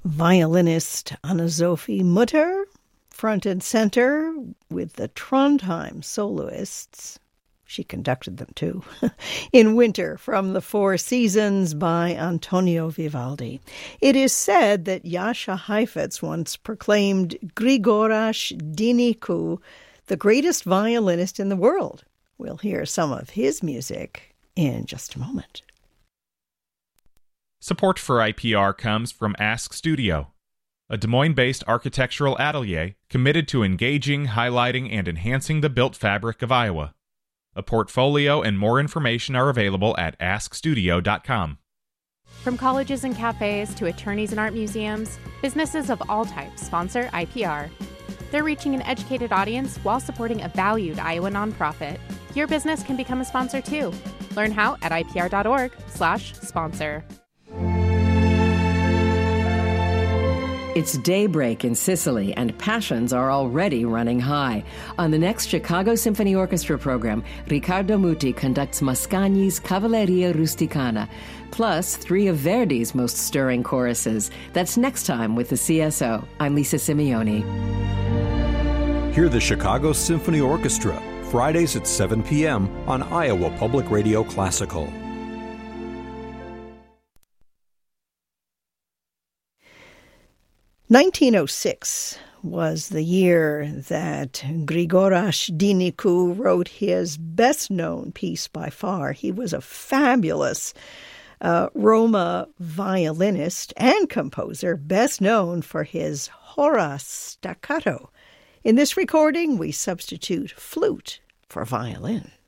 Violinist Anna-Sophie Mutter, front and center with the Trondheim soloists. She conducted them too. In Winter from the Four Seasons by Antonio Vivaldi. It is said that Jascha Heifetz once proclaimed Grigoras Dinicu the greatest violinist in the world. We'll hear some of his music in just a moment. Support for IPR comes from Ask Studio, a Des Moines-based architectural atelier committed to engaging, highlighting, and enhancing the built fabric of Iowa. A portfolio and more information are available at askstudio.com. From colleges and cafes to attorneys and art museums, businesses of all types sponsor IPR. They're reaching an educated audience while supporting a valued Iowa nonprofit. Your business can become a sponsor too. Learn how at ipr.org/sponsor. It's daybreak in Sicily, and passions are already running high. On the next Chicago Symphony Orchestra program, Riccardo Muti conducts Mascagni's Cavalleria Rusticana, plus 3 of Verdi's most stirring choruses. That's next time with the CSO. I'm Lisa Simeone. Hear the Chicago Symphony Orchestra, Fridays at 7 p.m. on Iowa Public Radio Classical. "1906 was the year that Grigoras Dinicu wrote his best-known piece by far. He was a fabulous Roma violinist and composer, best known for his Hora staccato. In this recording, we substitute flute for violin.